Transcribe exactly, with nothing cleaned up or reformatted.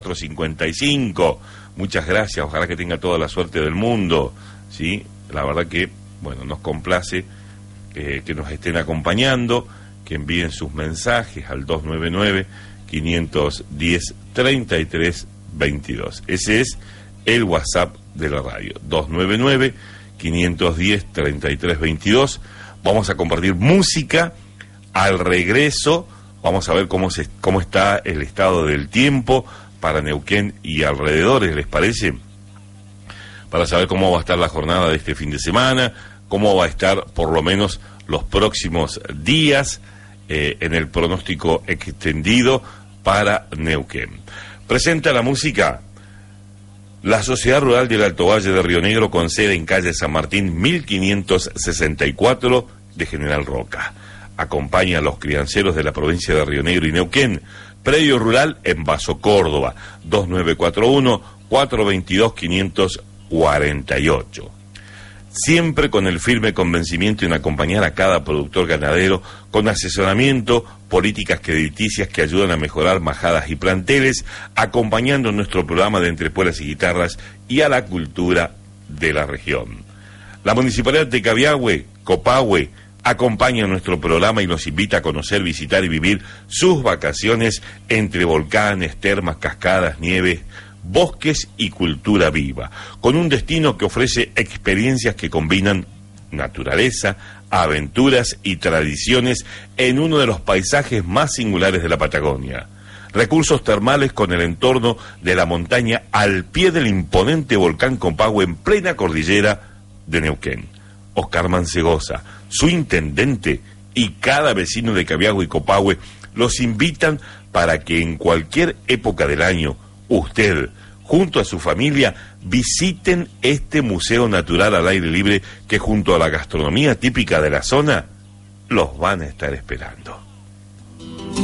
Castro cincuenta y cinco. Muchas gracias, ojalá que tenga toda la suerte del mundo, ¿sí? La verdad que, bueno, nos complace eh, que nos estén acompañando, que envíen sus mensajes al dos nueve nueve, cinco uno cero, treinta y tres veintidós. Ese es el WhatsApp de la radio, dos nueve nueve, cinco uno cero, treinta y tres veintidós. Vamos a compartir música. Al regreso vamos a ver cómo, se, cómo está el estado del tiempo para Neuquén y alrededores, ¿les parece? Para saber cómo va a estar la jornada de este fin de semana, cómo va a estar por lo menos los próximos días eh, en el pronóstico extendido para Neuquén. Presenta la música la Sociedad Rural del Alto Valle de Río Negro, con sede en calle San Martín mil quinientos sesenta y cuatro de General Roca. Acompaña a los crianceros de la provincia de Río Negro y Neuquén. Predio rural en Vaso, Córdoba, dos nueve cuatro uno, cuatro dos dos, cinco cuatro ocho. Siempre con el firme convencimiento en acompañar a cada productor ganadero con asesoramiento, políticas crediticias que ayudan a mejorar majadas y planteles, acompañando nuestro programa de Entrepuelas y Guitarras y a la cultura de la región. La Municipalidad de Cabiahue, Copahue, acompaña nuestro programa y nos invita a conocer, visitar y vivir sus vacaciones entre volcanes, termas, cascadas, nieves, bosques y cultura viva, con un destino que ofrece experiencias que combinan naturaleza, aventuras y tradiciones en uno de los paisajes más singulares de la Patagonia. Recursos termales con el entorno de la montaña al pie del imponente volcán Copahue en plena cordillera de Neuquén. Oscar Mancegosa, su intendente y cada vecino de Cabiahue y Copahue los invitan para que en cualquier época del año usted, junto a su familia, visiten este museo natural al aire libre que junto a la gastronomía típica de la zona los van a estar esperando.